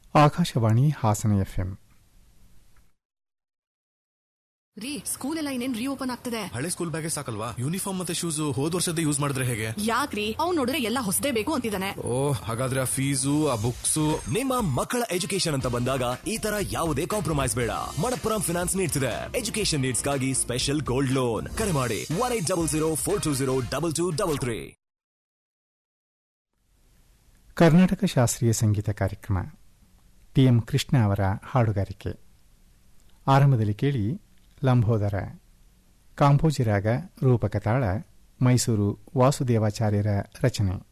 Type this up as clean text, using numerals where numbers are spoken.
Akashvani Hassan FM. ರೀ, school ಎಲ್ಲ ಇನ್ನೇನ್ ರೀಓಪನ್ ಆಗ್ತದೆ. ಹಳೆ ಸ್ಕೂಲ್ ಬ್ಯಾಗೇ ಸಾಕಲ್ವಾ? ಯೂನಿಫಾರ್ಮ್ ಮತ್ತೆ ಶೂಸ್ ಹೋದ್ ವರ್ಷದ ಯೂಸ್ ಮಾಡಿದ್ರೆ ಹೇಗೆ? ಯಾಕ್ರಿ, ಅವ್ನು ನೋಡಿದ್ರೆ ಎಲ್ಲ ಹೊಸದೇ ಬೇಕು ಅಂತಿದ್ದಾನೆ. ಹಾಗಾದ್ರೆ ಆ ಫೀಸು, ಆ ಬುಕ್ಸ್. ನಿಮ್ಮ ಮಕ್ಕಳ ಎಜುಕೇಶನ್ ಅಂತ ಬಂದಾಗ ಈ ತರ ಯಾವುದೇ ಕಾಂಪ್ರಮೈಸ್ ಬೇಡ. ಮಣಪ್ಪುರಂ ಫಿನಾನ್ಸ್ ನೀಡ್ತಿದೆ ಎಜುಕೇಶನ್ ನೀಡ್ಸ್ ಗಾಗಿ ಸ್ಪೆಷಲ್ ಗೋಲ್ಡ್ ಲೋನ್. ಕರೆ ಮಾಡಿ 180042022233. ಕರ್ನಾಟಕ ಶಾಸ್ತ್ರೀಯ ಸಂಗೀತ ಕಾರ್ಯಕ್ರಮ. ಟಿ.ಎಂ. ಕೃಷ್ಣ ಅವರ ಹಾಡುಗಾರಿಕೆ. ಆರಂಭದಲ್ಲಿ ಕೇಳಿ ಲಂಬೋದರ. ಕಾಂಬೋಜಿರಾಗ ರೂಪಕ ತಾಳ. ಮೈಸೂರು ವಾಸುದೇವಾಚಾರ್ಯರ ರಚನೆ.